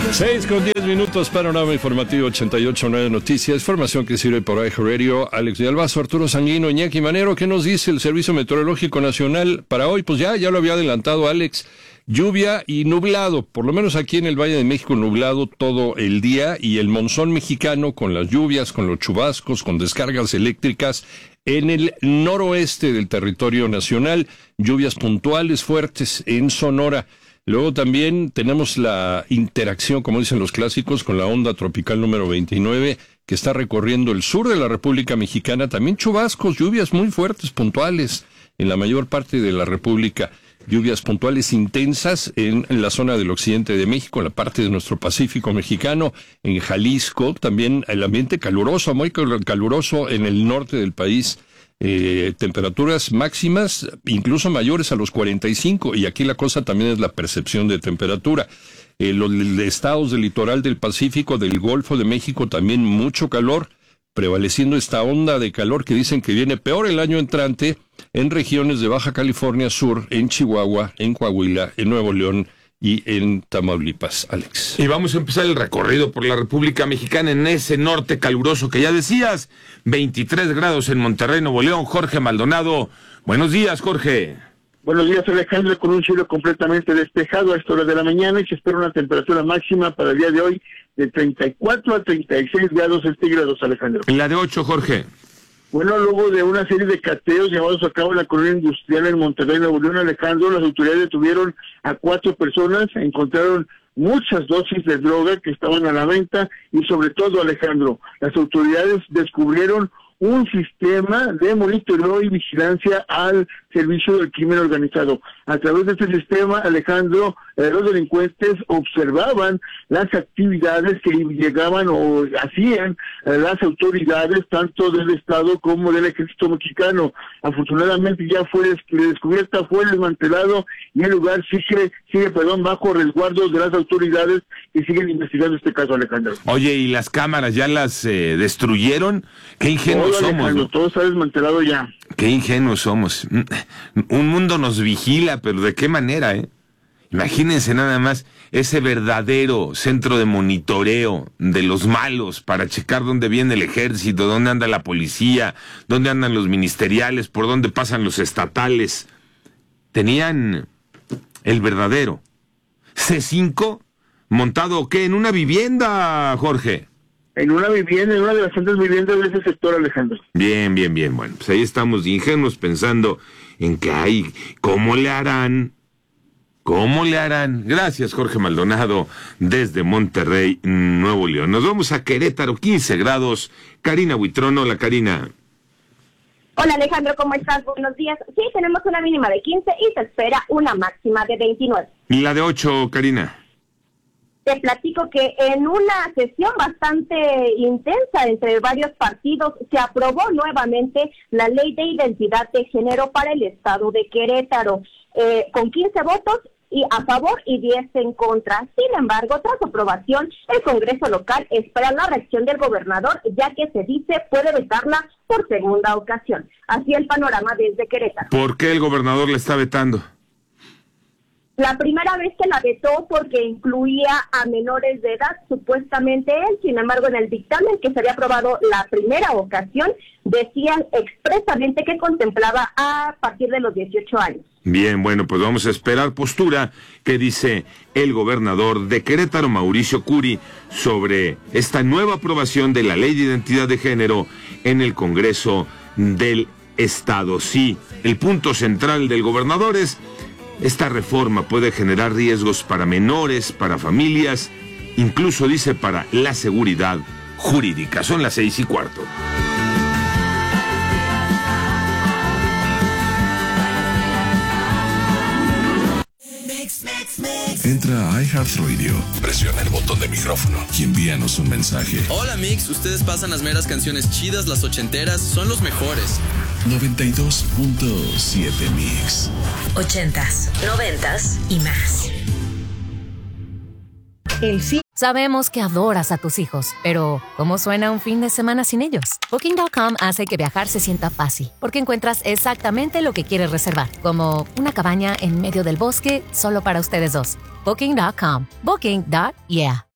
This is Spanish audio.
6:10, panorama informativo 88.9 Noticias, información que sirve por iHeartRadio. Alex de Albazo, Arturo Sanguino, Iñaki Manero. ¿Qué nos dice el Servicio Meteorológico Nacional para hoy? Pues ya lo había adelantado Alex, lluvia y nublado, por lo menos aquí en el Valle de México nublado todo el día, y el monzón mexicano con las lluvias, con los chubascos, con descargas eléctricas en el noroeste del territorio nacional, lluvias puntuales fuertes en Sonora. Luego también tenemos la interacción, como dicen los clásicos, con la onda tropical número 29, que está recorriendo el sur de la República Mexicana. También chubascos, lluvias muy fuertes, puntuales, en la mayor parte de la República. Lluvias puntuales intensas en la zona del occidente de México, en la parte de nuestro Pacífico mexicano, en Jalisco. También el ambiente caluroso, muy caluroso en el norte del país. Temperaturas máximas incluso mayores a los 45, y aquí la cosa también es la percepción de temperatura. Los estados del litoral del Pacífico, del Golfo de México, también mucho calor, prevaleciendo esta onda de calor que dicen que viene peor el año entrante en regiones de Baja California Sur, en Chihuahua, en Coahuila, en Nuevo León y en Tamaulipas. Alex. Y vamos a empezar el recorrido por la República Mexicana en ese norte caluroso que ya decías, 23 grados en Monterrey, Nuevo León. Jorge Maldonado, buenos días, Jorge. Buenos días, Alejandro, con un cielo completamente despejado a esta hora de la mañana, y se espera una temperatura máxima para el día de hoy de 34 a 36 grados centígrados, Alejandro. La de 8, Jorge. Bueno, luego de una serie de cateos llevados a cabo en la colonia industrial en Monterrey, Nuevo León, Alejandro, las autoridades detuvieron a 4 personas, encontraron muchas dosis de droga que estaban a la venta, y sobre todo, Alejandro, las autoridades descubrieron un sistema de monitoreo y vigilancia al servicio del crimen organizado. A través de este sistema, Alejandro, los delincuentes observaban las actividades que llegaban o hacían las autoridades, tanto del Estado como del Ejército Mexicano. Afortunadamente ya fue descubierta, fue desmantelado, y el lugar sigue bajo resguardo de las autoridades que siguen investigando este caso, Alejandro. Oye, ¿y las cámaras ya las destruyeron? Qué ingenuos somos, ¿no? Todo está desmantelado ya. Qué ingenuos somos. Un mundo nos vigila, pero ¿de qué manera, eh? Imagínense nada más ese verdadero centro de monitoreo de los malos para checar dónde viene el ejército, dónde anda la policía, dónde andan los ministeriales, por dónde pasan los estatales. Tenían el verdadero C5 montado, ¿qué? En una vivienda, Jorge. En una vivienda, en una de las tantas viviendas de ese sector, Alejandro. Bien. Bueno, pues ahí estamos ingenuos pensando en que hay, ¿cómo le harán? Gracias, Jorge Maldonado, desde Monterrey, Nuevo León. Nos vamos a Querétaro, 15 grados. Karina Buitrón, hola, Karina. Hola, Alejandro, ¿cómo estás? Buenos días. Sí, tenemos una mínima de 15 y se espera una máxima de 29. ¿Y la de 8, Karina? Te platico que en una sesión bastante intensa entre varios partidos se aprobó nuevamente la Ley de Identidad de Género para el Estado de Querétaro, con 15 votos y a favor y 10 en contra. Sin embargo, tras aprobación, el Congreso local espera la reacción del gobernador, ya que se dice puede vetarla por segunda ocasión. Así el panorama desde Querétaro. ¿Por qué el gobernador la está vetando? La primera vez que la vetó porque incluía a menores de edad, supuestamente él. Sin embargo, en el dictamen que se había aprobado la primera ocasión, decían expresamente que contemplaba a partir de los 18 años. Bien, bueno, pues vamos a esperar postura que dice el gobernador de Querétaro, Mauricio Curi, sobre esta nueva aprobación de la Ley de Identidad de Género en el Congreso del Estado. Sí, el punto central del gobernador es: esta reforma puede generar riesgos para menores, para familias, incluso dice para la seguridad jurídica. Son las 6:15. Entra a iHeartRadio, presiona el botón de micrófono y envíanos un mensaje. Hola Mix, ustedes pasan las meras canciones chidas, las ochenteras, son los mejores. 92.7 Mix. 80s, 90s y más. Sabemos que adoras a tus hijos, pero ¿cómo suena un fin de semana sin ellos? Booking.com hace que viajar se sienta fácil, porque encuentras exactamente lo que quieres reservar, como una cabaña en medio del bosque solo para ustedes dos. Booking.com. Booking.yeah.